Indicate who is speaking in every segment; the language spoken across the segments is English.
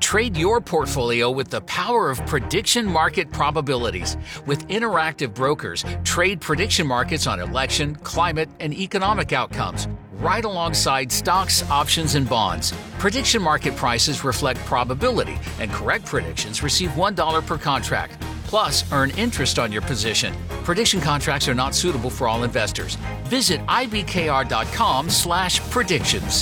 Speaker 1: Trade your portfolio with the power of prediction market probabilities. With interactive brokers, trade prediction markets on election, climate, and economic outcomes, right alongside stocks, options, and bonds. Prediction market prices reflect probability, and correct predictions receive $1 per contract. Plus, earn interest on your position. Prediction contracts are not suitable for all investors. Visit ibkr.com/predictions.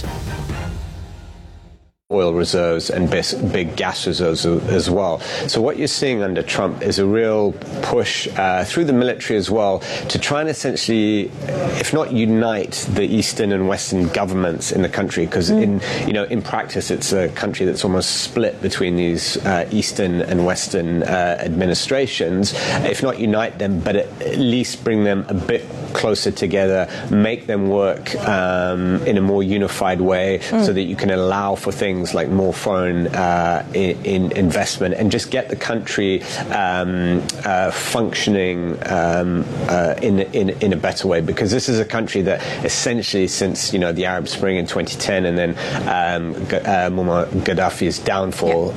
Speaker 2: Oil reserves and big gas reserves as well. So what you're seeing under Trump is a real push through the military as well to try and essentially, if not unite the Eastern and Western governments in the country, because in practice it's a country that's almost split between these Eastern and Western administrations. If not unite them, but at least bring them a bit closer together, make them work in a more unified way, so that you can allow for things like more foreign investment and just get the country functioning in a better way. Because this is a country that essentially, since the Arab Spring in 2010 and then Muammar Gaddafi's downfall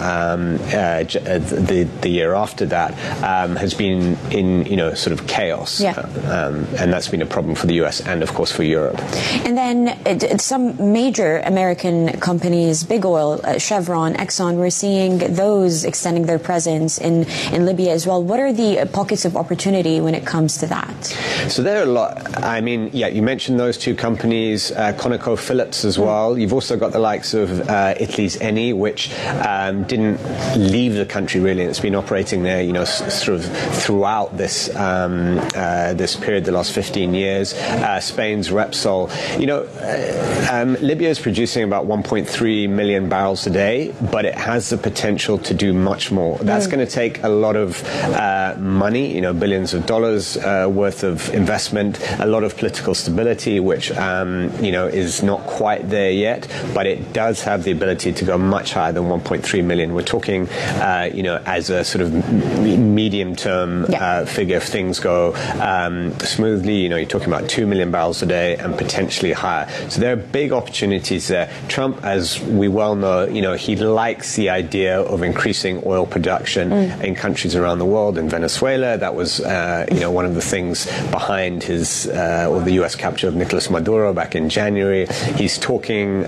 Speaker 2: the year after that, has been in sort of chaos, and that's been a problem for the US and of course for Europe.
Speaker 3: And then some major American companies, big oil, Chevron, Exxon, we're seeing those extending their presence in Libya as well. What are the pockets of opportunity when it comes to that?
Speaker 2: So there are a lot. I mean, you mentioned those two companies, ConocoPhillips as well. You've also got the likes of Italy's Eni, which didn't leave the country really. It's been operating there, sort of throughout this this period, the last 15 years. Spain's Repsol. Libya is producing about 1.3 million barrels a day, but it has the potential to do much more. That's going to take a lot of money, billions of dollars worth of investment, a lot of political stability, which is not quite there yet, but it does have the ability to go much higher than 1.3 million. We're talking, as a sort of medium-term figure. If things go smoothly, you're talking about 2 million barrels a day and potentially higher. So there are big opportunities there. Trump, as we well know, he likes the idea of increasing oil production in countries around the world. In Venezuela, that was, one of the things behind his, or the U.S. capture of Nicolas Maduro back in January. He's talking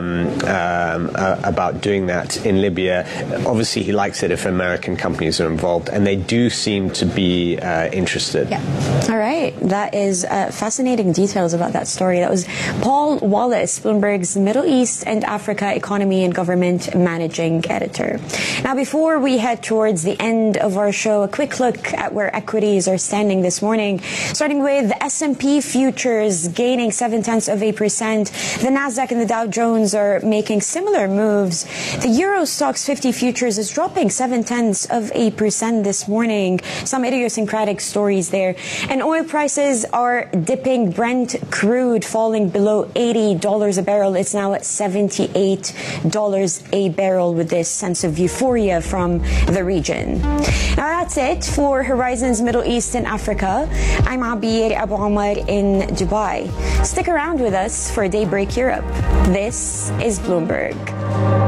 Speaker 2: about doing that in Libya. Obviously, he likes it if American companies are involved, and they do seem to be interested.
Speaker 3: Yeah. All right. That is fascinating details about that story. That was Paul Wallace, Bloomberg's Middle East and Africa Economy and Government Managing Editor. Now, before we head towards the end of our show, a quick look at where equities are standing this morning, starting with the S&P futures gaining 0.7%. The Nasdaq and the Dow Jones are making similar moves. The Euro Stoxx 50 futures is dropping 0.7% this morning. Some idiosyncratic stories there. And oil prices are dipping. Brent crude falling below $80 a barrel. It's now at $78 a barrel, with this sense of euphoria from the region. Now that's it for Horizons Middle East and Africa. I'm Abir Abu Omar in Dubai. Stick around with us for Daybreak Europe. This is Bloomberg.